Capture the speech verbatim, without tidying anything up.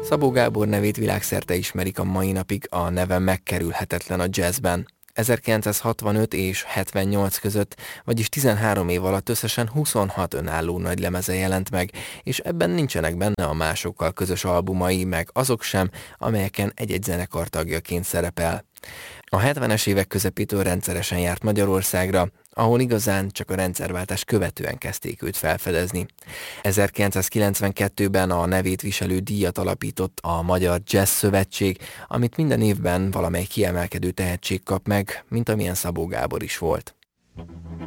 Szabó Gábor nevét világszerte ismerik a mai napig, a neve megkerülhetetlen a jazzben. ezerkilencszázhatvanöt és hetvennyolc között, vagyis tizenhárom év alatt összesen huszonhat önálló nagylemeze jelent meg, és ebben nincsenek benne a másokkal közös albumai, meg azok sem, amelyeken egy-egy zenekar tagjaként szerepel. A hetvenes évek közepétől rendszeresen járt Magyarországra, ahol igazán csak a rendszerváltás követően kezdték őt felfedezni. ezerkilencszázkilencvenkettőben a nevét viselő díjat alapított a Magyar Jazz Szövetség, amit minden évben valamely kiemelkedő tehetség kap meg, mint amilyen Szabó Gábor is volt.